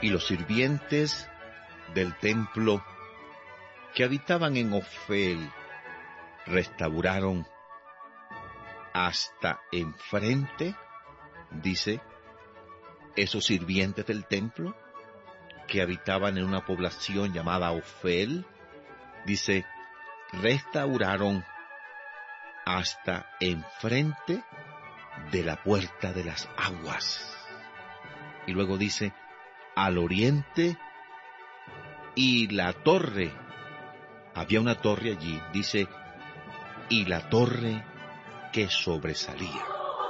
Y los sirvientes del templo que habitaban en Ofel restauraron hasta enfrente, dice, esos sirvientes del templo que habitaban en una población llamada Ofel, dice, restauraron hasta enfrente de la puerta de las aguas. Y luego dice, al oriente y la torre, había una torre allí, dice, y la torre que sobresalía.